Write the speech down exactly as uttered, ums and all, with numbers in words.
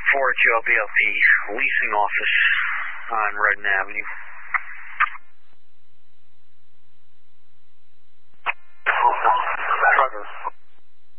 for Joe B L P leasing office on Redden Avenue.